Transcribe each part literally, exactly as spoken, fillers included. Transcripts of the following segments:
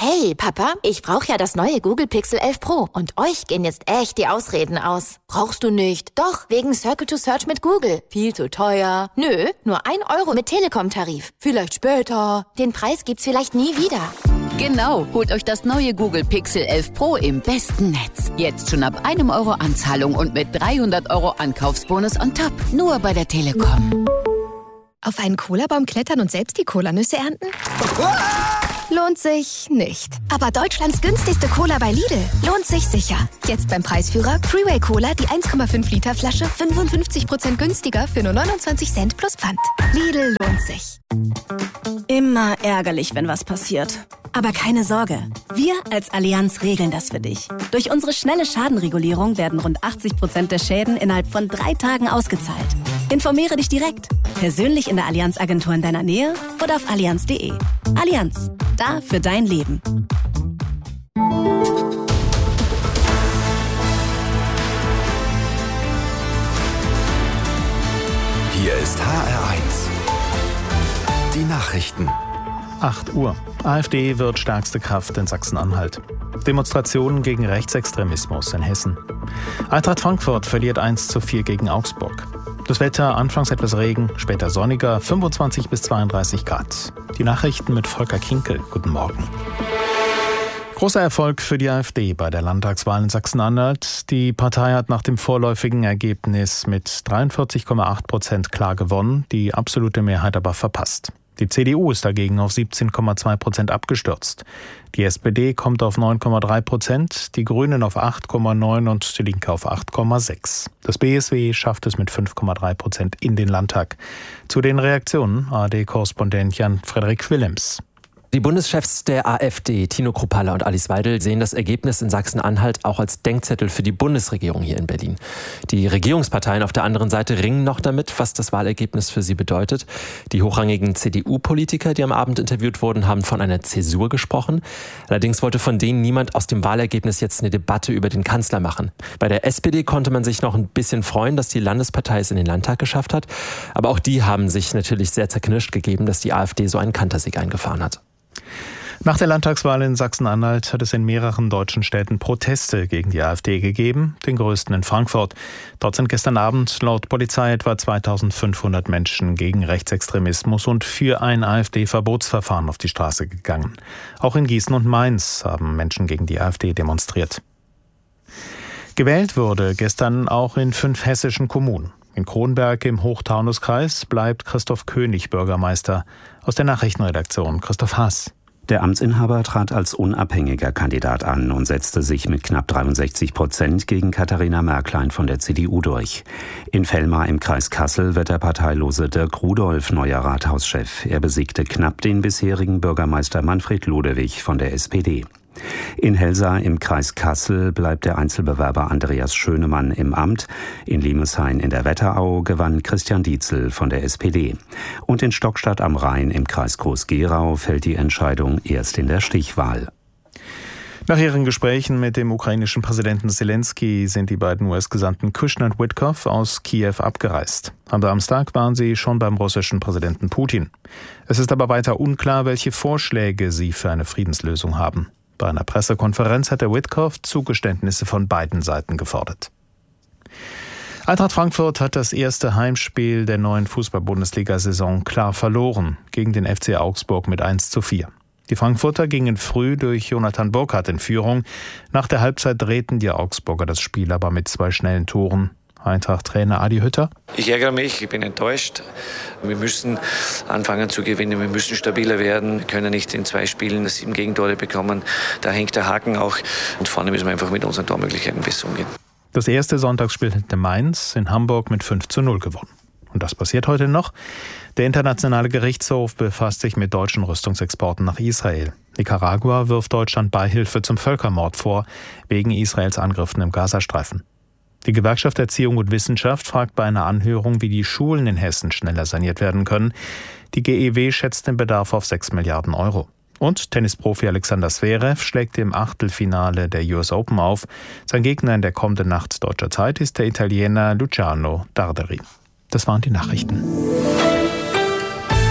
Hey, Papa, ich brauche ja das neue Google Pixel elf Pro und euch gehen jetzt echt die Ausreden aus. Brauchst du nicht? Doch, wegen Circle to Search mit Google. Viel zu teuer. Nö, nur ein Euro mit Telekom-Tarif. Vielleicht später. Den Preis gibt's vielleicht nie wieder. Genau, holt euch das neue Google Pixel elf Pro im besten Netz. Jetzt schon ab einem Euro Anzahlung und mit dreihundert Euro Ankaufsbonus on top. Nur bei der Telekom. Auf einen Cola-Baum klettern und selbst die Cola-Nüsse ernten? Lohnt sich nicht. Aber Deutschlands günstigste Cola bei Lidl lohnt sich sicher. Jetzt beim Preisführer Freeway Cola die eins Komma fünf Liter Flasche fünfundfünfzig Prozent günstiger für nur neunundzwanzig Cent plus Pfand. Lidl lohnt sich. Immer ärgerlich, wenn was passiert. Aber keine Sorge, wir als Allianz regeln das für dich. Durch unsere schnelle Schadenregulierung werden rund achtzig Prozent der Schäden innerhalb von drei Tagen ausgezahlt. Informiere dich direkt, persönlich in der Allianz-Agentur in deiner Nähe oder auf allianz punkt de. Allianz, da für dein Leben. Hier ist H R eins. Die Nachrichten. acht Uhr. AfD wird stärkste Kraft in Sachsen-Anhalt. Demonstrationen gegen Rechtsextremismus in Hessen. Eintracht Frankfurt verliert eins zu vier gegen Augsburg. Das Wetter, anfangs etwas Regen, später sonniger, fünfundzwanzig bis zweiunddreißig Grad. Die Nachrichten mit Volker Kinkel. Guten Morgen. Großer Erfolg für die AfD bei der Landtagswahl in Sachsen-Anhalt. Die Partei hat nach dem vorläufigen Ergebnis mit dreiundvierzig Komma acht Prozent klar gewonnen, die absolute Mehrheit aber verpasst. Die C D U ist dagegen auf siebzehn Komma zwei Prozent abgestürzt. Die S P D kommt auf neun Komma drei Prozent, die Grünen auf acht Komma neun und die Linke auf acht Komma sechs. Das B S W schafft es mit fünf Komma drei Prozent in den Landtag. Zu den Reaktionen A R D-Korrespondent Jan-Frederik Willems. Die Bundeschefs der AfD, Tino Kruppalla und Alice Weidel, sehen das Ergebnis in Sachsen-Anhalt auch als Denkzettel für die Bundesregierung hier in Berlin. Die Regierungsparteien auf der anderen Seite ringen noch damit, was das Wahlergebnis für sie bedeutet. Die hochrangigen C D U-Politiker, die am Abend interviewt wurden, haben von einer Zäsur gesprochen. Allerdings wollte von denen niemand aus dem Wahlergebnis jetzt eine Debatte über den Kanzler machen. Bei der S P D konnte man sich noch ein bisschen freuen, dass die Landespartei es in den Landtag geschafft hat. Aber auch die haben sich natürlich sehr zerknirscht gegeben, dass die AfD so einen Kantersieg eingefahren hat. Nach der Landtagswahl in Sachsen-Anhalt hat es in mehreren deutschen Städten Proteste gegen die AfD gegeben, den größten in Frankfurt. Dort sind gestern Abend laut Polizei etwa zweitausendfünfhundert Menschen gegen Rechtsextremismus und für ein AfD-Verbotsverfahren auf die Straße gegangen. Auch in Gießen und Mainz haben Menschen gegen die AfD demonstriert. Gewählt wurde gestern auch in fünf hessischen Kommunen. In Kronberg im Hochtaunuskreis bleibt Christoph König Bürgermeister. Aus der Nachrichtenredaktion Christoph Haas. Der Amtsinhaber trat als unabhängiger Kandidat an und setzte sich mit knapp dreiundsechzig Prozent gegen Katharina Märklein von der C D U durch. In Vellmar im Kreis Kassel wird der parteilose Dirk Rudolph neuer Rathauschef. Er besiegte knapp den bisherigen Bürgermeister Manfred Ludewig von der S P D. In Helsa im Kreis Kassel bleibt der Einzelbewerber Andreas Schönemann im Amt. In Limeshain in der Wetterau gewann Christian Dietzel von der S P D. Und in Stockstadt am Rhein im Kreis Groß-Gerau fällt die Entscheidung erst in der Stichwahl. Nach ihren Gesprächen mit dem ukrainischen Präsidenten Zelensky sind die beiden U S-Gesandten Kushner und Witkoff aus Kiew abgereist. Am Samstag waren sie schon beim russischen Präsidenten Putin. Es ist aber weiter unklar, welche Vorschläge sie für eine Friedenslösung haben. Bei einer Pressekonferenz hat der Witkoff Zugeständnisse von beiden Seiten gefordert. Eintracht Frankfurt hat das erste Heimspiel der neuen Fußball-Bundesliga-Saison klar verloren gegen den F C Augsburg mit eins zu vier. Die Frankfurter gingen früh durch Jonathan Burkhardt in Führung. Nach der Halbzeit drehten die Augsburger das Spiel aber mit zwei schnellen Toren. Eintracht-Trainer Adi Hütter. Ich ärgere mich, ich bin enttäuscht. Wir müssen anfangen zu gewinnen, wir müssen stabiler werden. Wir können nicht in zwei Spielen sieben Gegentore bekommen. Da hängt der Haken auch. Und vorne müssen wir einfach mit unseren Tormöglichkeiten besser umgehen. Das erste Sonntagsspiel hätte Mainz in Hamburg mit fünf zu null gewonnen. Und das passiert heute noch. Der Internationale Gerichtshof befasst sich mit deutschen Rüstungsexporten nach Israel. Nicaragua wirft Deutschland Beihilfe zum Völkermord vor, wegen Israels Angriffen im Gazastreifen. Die Gewerkschaft Erziehung und Wissenschaft fragt bei einer Anhörung, wie die Schulen in Hessen schneller saniert werden können. Die G E W schätzt den Bedarf auf sechs Milliarden Euro. Und Tennisprofi Alexander Zverev schlägt im Achtelfinale der U S Open auf. Sein Gegner in der kommenden Nacht deutscher Zeit ist der Italiener Luciano Darderi. Das waren die Nachrichten.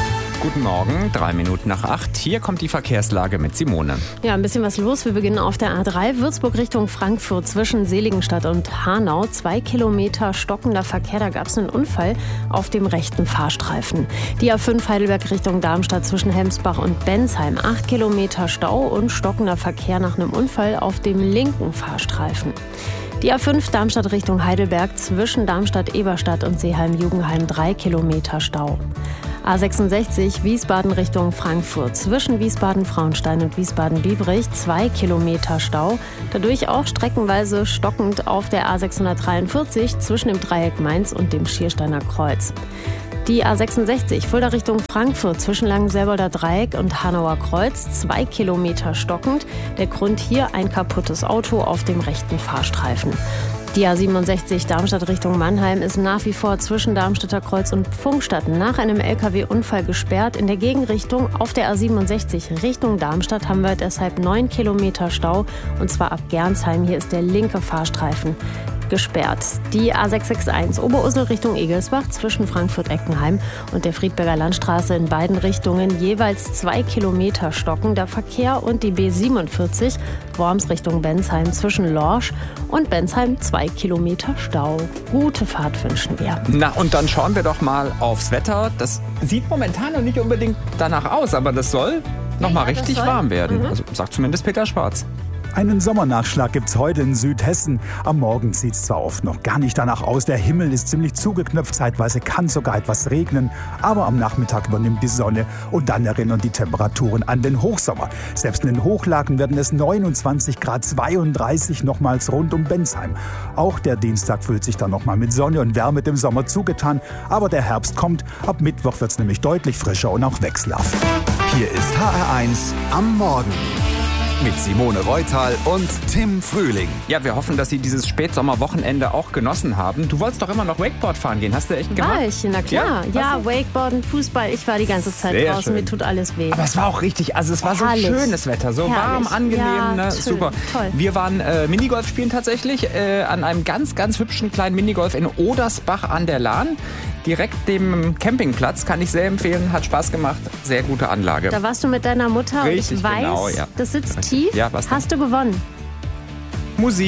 Guten Morgen, drei Minuten nach acht. Hier kommt die Verkehrslage mit Simone. Ja, ein bisschen was los. Wir beginnen auf der A drei, Würzburg Richtung Frankfurt zwischen Seligenstadt und Hanau. Zwei Kilometer stockender Verkehr, da gab es einen Unfall auf dem rechten Fahrstreifen. Die A fünf Heidelberg Richtung Darmstadt zwischen Hemsbach und Bensheim. Acht Kilometer Stau und stockender Verkehr nach einem Unfall auf dem linken Fahrstreifen. Die A fünf Darmstadt Richtung Heidelberg zwischen Darmstadt-Eberstadt und Seeheim-Jugenheim. Drei Kilometer Stau. A sechsundsechzig Wiesbaden Richtung Frankfurt zwischen Wiesbaden-Frauenstein und Wiesbaden-Biebrich. Zwei Kilometer Stau. Dadurch auch streckenweise stockend auf der A sechshundertdreiundvierzig zwischen dem Dreieck Mainz und dem Schiersteiner Kreuz. Die A sechsundsechzig Fulda Richtung Frankfurt zwischen Langenselbolder Dreieck und Hanauer Kreuz. Zwei Kilometer stockend. Der Grund hier ein kaputtes Auto auf dem rechten Fahrstreifen. Die A siebenundsechzig Darmstadt Richtung Mannheim ist nach wie vor zwischen Darmstädter Kreuz und Pfungstadt nach einem L K W-Unfall gesperrt. In der Gegenrichtung auf der A siebenundsechzig Richtung Darmstadt haben wir deshalb neun Kilometer Stau, und zwar ab Gernsheim. Hier ist der linke Fahrstreifen gesperrt. Die A sechs sechs eins Oberursel Richtung Egelsbach zwischen Frankfurt-Eckenheim und der Friedberger Landstraße in beiden Richtungen jeweils zwei Kilometer stockender Verkehr, und die B siebenundvierzig Worms Richtung Bensheim zwischen Lorsch und Bensheim zwei Kilometer Stau. Gute Fahrt wünschen wir. Na, und dann schauen wir doch mal aufs Wetter. Das sieht momentan noch nicht unbedingt danach aus, aber das soll noch mal ja, richtig warm werden. Mhm. Also sagt zumindest Peter Schwarz. Einen Sommernachschlag gibt's heute in Südhessen. Am Morgen sieht's zwar oft noch gar nicht danach aus, der Himmel ist ziemlich zugeknöpft, zeitweise kann sogar etwas regnen, aber am Nachmittag übernimmt die Sonne und dann erinnern die Temperaturen an den Hochsommer. Selbst in den Hochlagen werden es neunundzwanzig Grad, zweiunddreißig nochmals rund um Bensheim. Auch der Dienstag fühlt sich dann nochmal mit Sonne und Wärme dem Sommer zugetan, aber der Herbst kommt. Ab Mittwoch wird's nämlich deutlich frischer und auch wechselhaft. Hier ist H R eins am Morgen. Mit Simone Reutal und Tim Frühling. Ja, wir hoffen, dass Sie dieses Spätsommerwochenende auch genossen haben. Du wolltest doch immer noch Wakeboard fahren gehen. Hast du echt gemacht? War ich, na klar. Ja, ja, Wakeboarden, Fußball. Ich war die ganze Zeit Sehr draußen. Schön. Mir tut alles weh. Aber es war auch richtig, also es war so Herrlich. schönes Wetter. So Herrlich. warm, angenehm, ja, ne? Super. Toll. Wir waren äh, Minigolf spielen tatsächlich äh, an einem ganz, ganz hübschen kleinen Minigolf in Odersbach an der Lahn. Direkt dem Campingplatz, kann ich sehr empfehlen, hat Spaß gemacht, sehr gute Anlage. Da warst du mit deiner Mutter. Richtig, ich weiß, genau, ja. das sitzt tief. Ja, was denn? Hast du gewonnen? Musik.